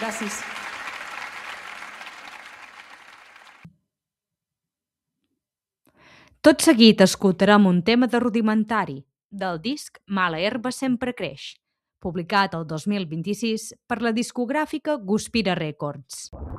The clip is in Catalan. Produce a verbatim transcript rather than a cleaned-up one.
Gràcies. Tot seguit escoltarem un tema de Rudimentari, del disc Mala herba sempre creix, publicat el dos mil vint-i-sis per la discogràfica Guspira Records.